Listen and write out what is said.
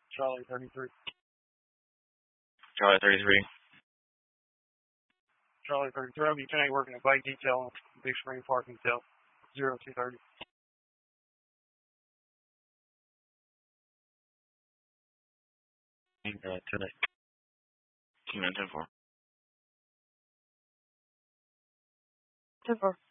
Charlie 33. Charlie 33. Charlie 33. I'll be 10 working at bike detail, Big Spring Park detail, 0230. Tonight. 10-4. 10-4.